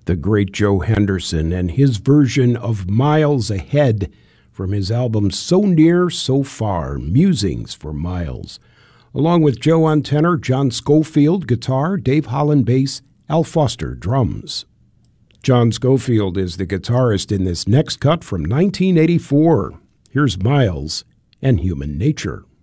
the great Joe Henderson, and his version of Miles Ahead from his album So Near, So Far, Musings for Miles. Along with Joe on tenor, John Scofield guitar, Dave Holland bass, Al Foster drums. John Scofield is the guitarist in this next cut from 1984. Here's Miles and Human Nature.